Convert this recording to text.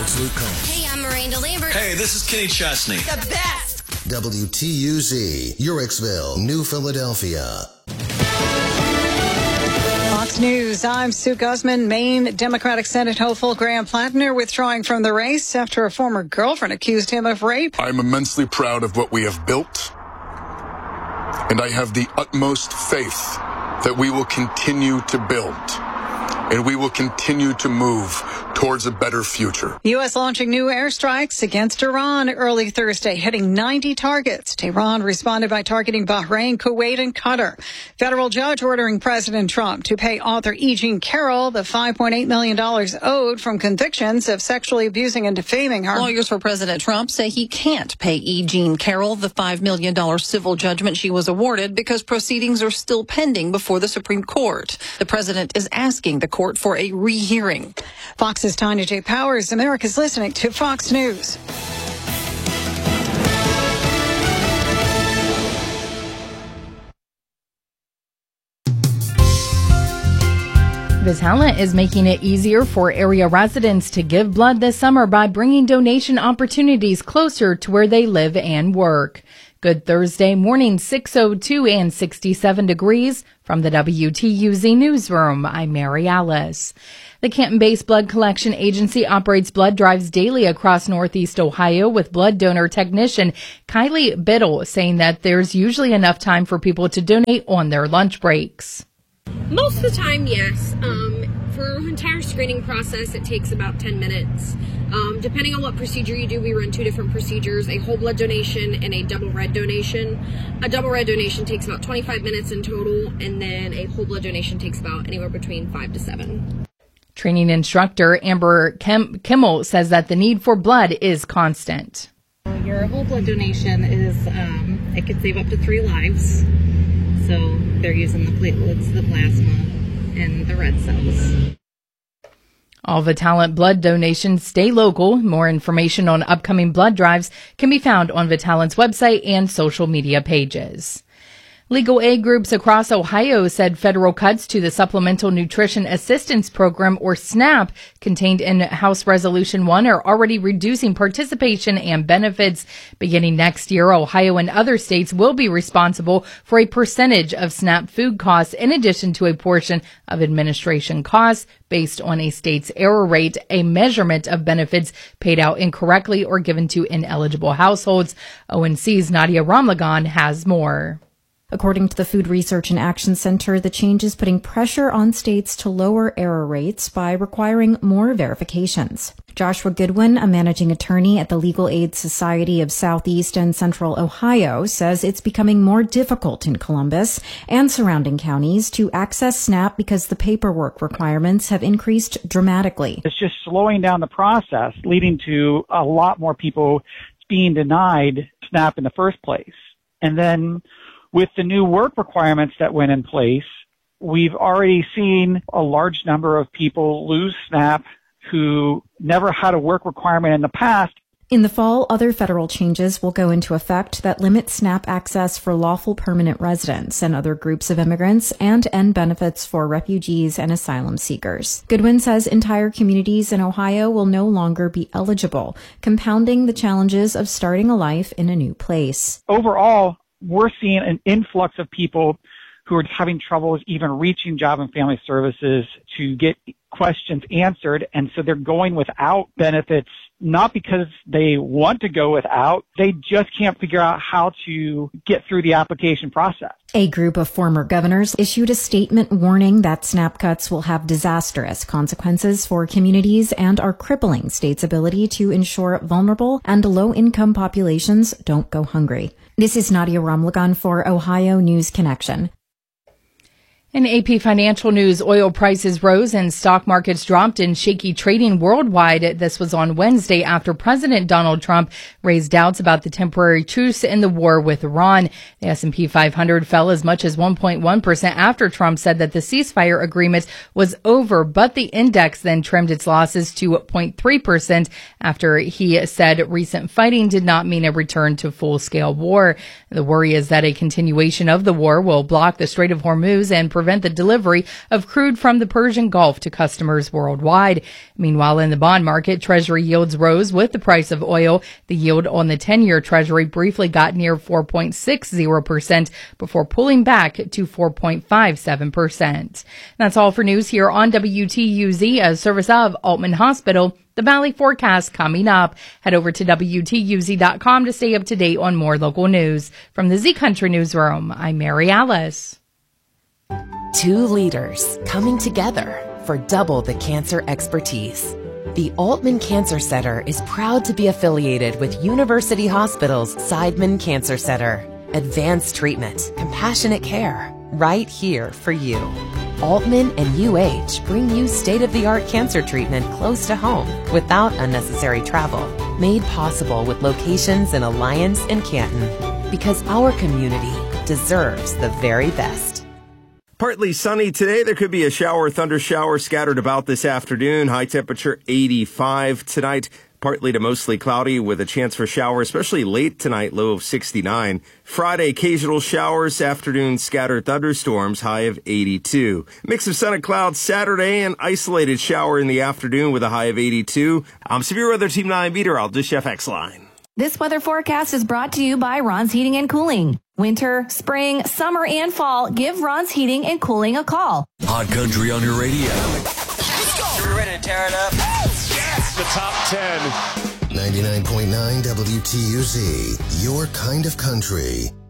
Alex Luke Combs. Hey, I'm Miranda Lambert. Hey, this is Kenny Chesney. The best. WTUZ, Uricksville, New Philadelphia. Fox News, I'm Sue Guzman. Maine Democratic Senate hopeful Graham Plattner withdrawing from the race after a former girlfriend accused him of rape. I'm immensely proud of what we have built, and I have the utmost faith that we will continue to build, and we will continue to move towards a better future. U.S. launching new airstrikes against Iran early Thursday, hitting 90 targets. Tehran responded by targeting Bahrain, Kuwait, and Qatar. Federal judge ordering President Trump to pay author E. Jean Carroll the $5.8 million owed from convictions of sexually abusing and defaming her. Lawyers for President Trump say he can't pay E. Jean Carroll the $5 million civil judgment she was awarded because proceedings are still pending before the Supreme Court. The president is asking the court for a rehearing. Fox's Tanya J. Powers, America's listening to Fox News. Vitalant is making it easier for area residents to give blood this summer by bringing donation opportunities closer to where they live and work. Good Thursday morning, 6:02 and 67 degrees. From the WTUZ Newsroom, I'm Mary Alice. The Canton-based blood collection agency operates blood drives daily across Northeast Ohio with blood donor technician Kylie Biddle saying that there's usually enough time for people to donate on their lunch breaks. Most of the time, yes. For our entire screening process, it takes about 10 minutes. Depending on what procedure you do, we run two different procedures, a whole blood donation and a double red donation. A double red donation takes about 25 minutes in total, and then a whole blood donation takes about anywhere between 5 to 7. Training instructor Amber Kimmel says that the need for blood is constant. Your whole blood donation is, it could save up to 3 lives. So they're using the platelets, the plasma, and the red cells. All Vitalant blood donations stay local. More information on upcoming blood drives can be found on Vitalant's website and social media pages. Legal aid groups across Ohio said federal cuts to the Supplemental Nutrition Assistance Program, or SNAP, contained in House Resolution 1 are already reducing participation and benefits. Beginning next year, Ohio and other states will be responsible for a percentage of SNAP food costs in addition to a portion of administration costs based on a state's error rate, a measurement of benefits paid out incorrectly or given to ineligible households. ONC's Nadia Ramlagan has more. According to the Food Research and Action Center, the change is putting pressure on states to lower error rates by requiring more verifications. Joshua Goodwin, a managing attorney at the Legal Aid Society of Southeast and Central Ohio, says it's becoming more difficult in Columbus and surrounding counties to access SNAP because the paperwork requirements have increased dramatically. It's just slowing down the process, leading to a lot more people being denied SNAP in the first place. And then with the new work requirements that went in place, we've already seen a large number of people lose SNAP who never had a work requirement in the past. In the fall, other federal changes will go into effect that limit SNAP access for lawful permanent residents and other groups of immigrants and end benefits for refugees and asylum seekers. Goodwin says entire communities in Ohio will no longer be eligible, compounding the challenges of starting a life in a new place. Overall, we're seeing an influx of people who are having troubles even reaching Job and Family Services to get questions answered. And so they're going without benefits, not because they want to go without, they just can't figure out how to get through the application process. A group of former governors issued a statement warning that SNAP cuts will have disastrous consequences for communities and are crippling states' ability to ensure vulnerable and low-income populations don't go hungry. This is Nadia Ramlagan for Ohio News Connection. In AP Financial News, oil prices rose and stock markets dropped in shaky trading worldwide. This was on Wednesday after President Donald Trump raised doubts about the temporary truce in the war with Iran. The S&P 500 fell as much as 1.1% after Trump said that the ceasefire agreement was over, but the index then trimmed its losses to 0.3% after he said recent fighting did not mean a return to full-scale war. The worry is that a continuation of the war will block the Strait of Hormuz and prevent prevent the delivery of crude from the Persian Gulf to customers worldwide. Meanwhile, in the bond market, Treasury yields rose with the price of oil. The yield on the 10-year Treasury briefly got near 4.60% before pulling back to 4.57%. That's all for news here on WTUZ, a service of Altman Hospital. The Valley forecast coming up. Head over to WTUZ.com to stay up to date on more local news. From the Z Country Newsroom, I'm Mary Alice. Two leaders coming together for double the cancer expertise. The Altman Cancer Center is proud to be affiliated with University Hospital's Seidman Cancer Center. Advanced treatment, compassionate care, right here for you. Altman and UH bring you state-of-the-art cancer treatment close to home without unnecessary travel. Made possible with locations in Alliance and Canton. Because our community deserves the very best. Partly sunny today. There could be a shower, thunder shower scattered about this afternoon. High temperature 85 tonight. Partly to mostly cloudy with a chance for showers, especially late tonight, low of 69. Friday, occasional showers, afternoon scattered thunderstorms, high of 82. Mix of sun and clouds Saturday, an isolated shower in the afternoon with a high of 82. I'm Severe Weather Team 9 meteorologist Jeff Exline. This weather forecast is brought to you by Ron's Heating and Cooling. Winter, spring, summer, and fall, give Ron's Heating and Cooling a call. Hot Country on your radio. Let's go. You're ready to tear it up? Yes! The top 10. 99.9 WTUZ, your kind of country.